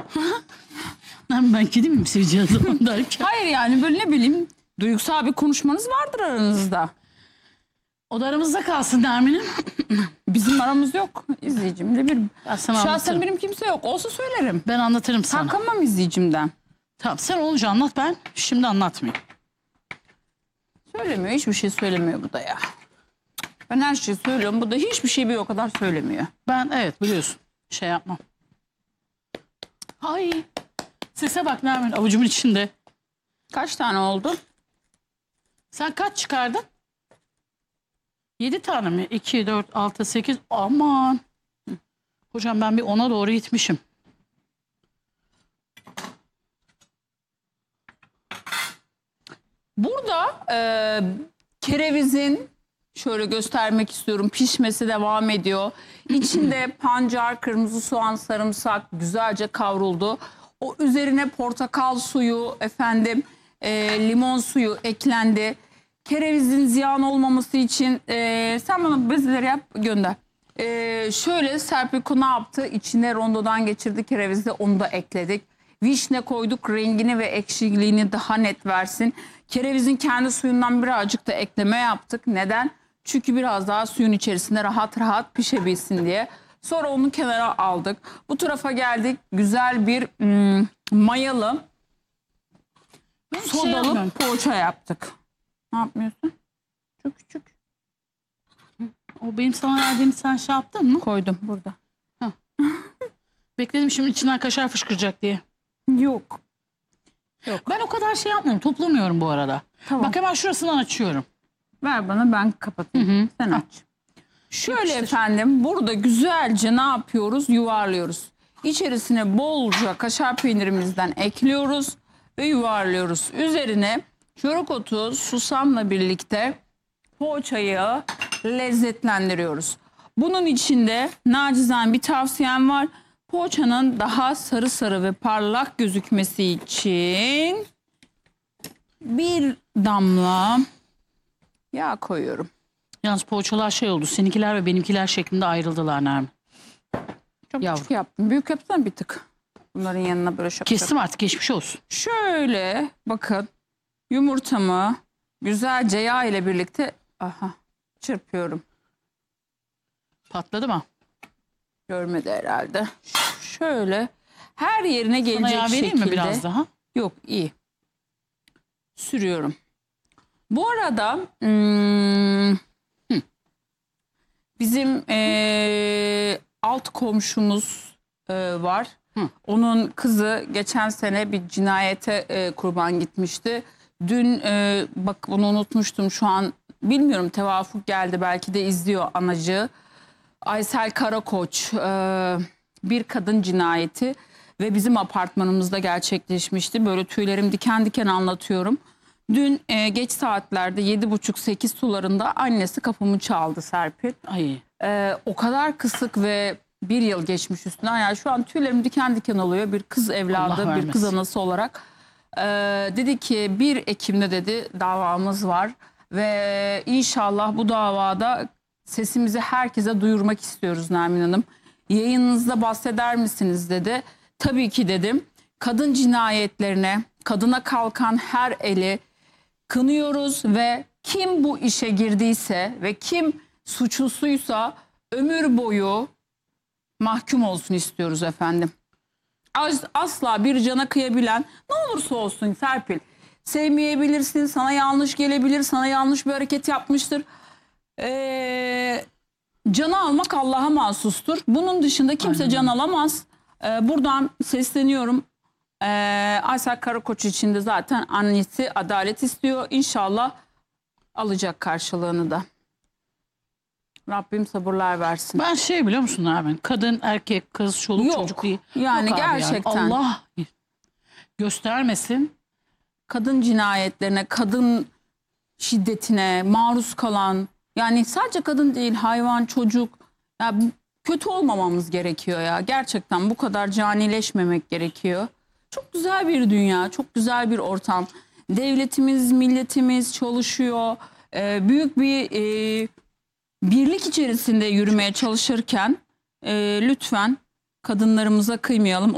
Ben kedi miyim seveceği zaman derken? Hayır yani böyle ne bileyim duygusal bir konuşmanız vardır aranızda. O da aramızda kalsın Nermin'im. Bizim aramız yok izleyicimle bir. Sana Şahsen anlatırım. benim kimse yok. Olsa söylerim. Ben anlatırım sana. Kalkamam izleyicimden. Tamam sen olunca anlat, ben şimdi anlatmayayım. Söylemiyor. Hiçbir şey söylemiyor bu da ya. Ben her şeyi söylüyorum. Bu da hiçbir şey bir o kadar söylemiyor. Ben evet biliyorsun şey yapmam. Ay sese bak Nermin, avucumun içinde. Kaç tane oldu? Sen kaç çıkardın? 7 tane mi? 2, 4, 6, 8. Aman. Hocam ben bir 10'a doğru gitmişim. Burada kerevizin şöyle göstermek istiyorum. Pişmesi devam ediyor. İçinde pancar, kırmızı soğan, sarımsak güzelce kavruldu. O üzerine portakal suyu, limon suyu eklendi. Kerevizin ziyan olmaması için sen bana bezeleri yap gönder. Şöyle Serpil ne yaptı? İçine rondodan geçirdi kerevizi, onu da ekledik. Vişne koyduk, rengini ve ekşiliğini daha net versin. Kerevizin kendi suyundan birazcık da ekleme yaptık. Neden? Çünkü biraz daha suyun içerisinde rahat rahat pişebilsin diye. Sonra onu kenara aldık. Bu tarafa geldik. Güzel bir mayalı sodalı poğaça yaptık. Ne yapmıyorsun? Çok küçük. O benim sana verdiğimi sen şey yaptın mı? Koydum burada. Bekledim şimdi içinden kaşar fışkıracak diye. Yok. Ben o kadar şey yapmıyorum, toplamıyorum bu arada. Tamam. Bak hemen şurasından açıyorum. Ver bana, ben kapatayım. Sen aç. Şöyle efendim, burada güzelce ne yapıyoruz? Yuvarlıyoruz. İçerisine bolca kaşar peynirimizden ekliyoruz ve yuvarlıyoruz. Üzerine çörek otu, susamla birlikte poğaçayı lezzetlendiriyoruz. Bunun içinde nacizane bir tavsiyem var. Poğaçanın daha sarı sarı ve parlak gözükmesi için bir damla yağ koyuyorum. Yalnız poğaçalar şey oldu. Seninkiler ve benimkiler şeklinde ayrıldılar Nermin. Çok Yavrum. küçük yaptım. Büyük yapsana bir tık. Bunların yanına böyle şap şap. Kestim artık, geçmiş olsun. Şöyle bakın, yumurtamı güzelce yağ ile birlikte çırpıyorum. Patladı mı? Görmedi herhalde. Şöyle her yerine Sana gelecek yağ vereyim şekilde. mi biraz daha? Yok, iyi. Sürüyorum. Bu arada bizim alt komşumuz var. Onun kızı geçen sene bir cinayete kurban gitmişti. Dün bak bunu unutmuştum, şu an bilmiyorum, tevafuk geldi, belki de izliyor anacığı. Aysel Karakoç, bir kadın cinayeti ve bizim apartmanımızda gerçekleşmişti. Böyle tüylerim diken diken anlatıyorum. Dün geç saatlerde 7.30-8 sularında annesi kapımı çaldı Serpil. Ay. O kadar kısık ve bir yıl geçmiş üstünden. Yani şu an tüylerim diken diken oluyor. Bir kız evladı, bir kız anası olarak. Dedi ki 1 Ekim'de dedi davamız var. Ve inşallah bu davada sesimizi herkese duyurmak istiyoruz Nermin Hanım. Yayınınızda bahseder misiniz dedi. Tabii ki dedim. Kadın cinayetlerine, kadına kalkan her eli kınıyoruz ve kim bu işe girdiyse ve kim suçlusuysa ömür boyu mahkum olsun istiyoruz efendim. Asla bir cana kıyabilen, ne olursa olsun Serpil, sevmeyebilirsin, sana yanlış gelebilir, sana yanlış bir hareket yapmıştır. Canı almak Allah'a mahsustur. Bunun dışında kimse Aynen. can alamaz. Buradan sesleniyorum. Aysel Karakoç için de zaten annesi adalet istiyor. İnşallah alacak karşılığını da. Rabbim sabırlar versin. Ben şey biliyor musun Nermin? Kadın, erkek, kız, çoluk, çocuk değil. Yani Yok abi gerçekten. Yani. Allah göstermesin. Kadın cinayetlerine, kadın şiddetine maruz kalan, yani sadece kadın değil, hayvan, çocuk, ya kötü olmamamız gerekiyor ya. Gerçekten bu kadar canileşmemek gerekiyor. Çok güzel bir dünya, çok güzel bir ortam. Devletimiz, milletimiz çalışıyor. Büyük bir birlik içerisinde yürümeye çalışırken lütfen kadınlarımıza kıymayalım.